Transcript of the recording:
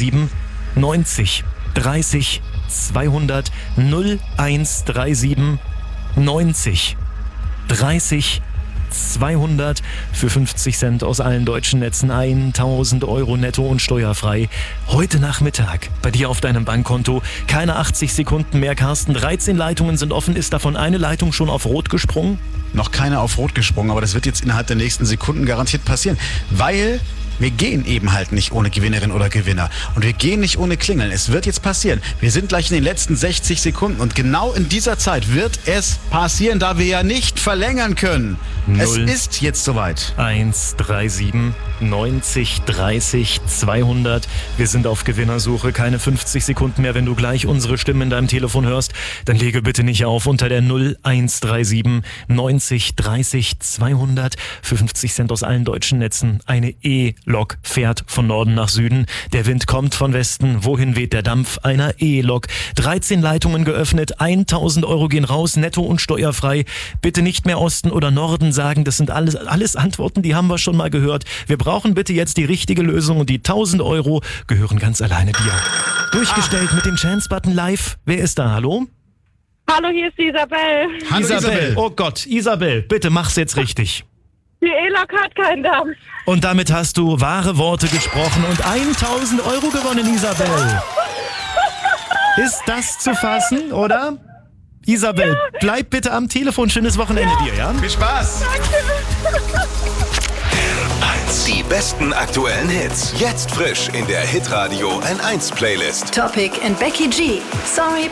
0137 90 30 200 0137 90 30 200 für 50 Cent aus allen deutschen Netzen, 1000 Euro netto und steuerfrei. Heute Nachmittag bei dir auf deinem Bankkonto. Keine 80 Sekunden mehr, Carsten. 13 Leitungen sind offen. Ist davon eine Leitung schon auf Rot gesprungen? Noch keine auf Rot gesprungen, aber das wird jetzt innerhalb der nächsten Sekunden garantiert passieren, weil wir gehen eben halt nicht ohne Gewinnerin oder Gewinner und wir gehen nicht ohne Klingeln. Es wird jetzt passieren. Wir sind gleich in den letzten 60 Sekunden und genau in dieser Zeit wird es passieren, da wir ja nicht verlängern können. 0, es ist jetzt soweit. 137 90 30 200. Wir sind auf Gewinnersuche. Keine 50 Sekunden mehr. Wenn du gleich unsere Stimmen in deinem Telefon hörst, dann lege bitte nicht auf unter der 0137 90 30 200 für 50 Cent aus allen deutschen Netzen. Eine E-Lok fährt von Norden nach Süden. Der Wind kommt von Westen. Wohin weht der Dampf einer E-Lok? 13 Leitungen geöffnet. 1000 Euro gehen raus, netto und steuerfrei. Bitte nicht mehr Osten oder Norden sagen. Das sind alles Antworten, die haben wir schon mal gehört. Wir brauchen bitte jetzt die richtige Lösung und die 1000 Euro gehören ganz alleine dir. Durchgestellt mit dem Chance-Button live. Wer ist da? Hallo? Hallo, hier ist die Isabel. Hallo Isabel. Oh Gott, Isabel, bitte mach's jetzt richtig. Die E-Lok hat keinen Dampf. Und damit hast du wahre Worte gesprochen und 1000 Euro gewonnen, Isabel. Ist das zu fassen, oder? Isabel, bleib bitte am Telefon. Schönes Wochenende dir, ja? Viel Spaß! Die besten aktuellen Hits. Jetzt frisch in der Hitradio N1 Playlist. Topic and Becky G. Sorry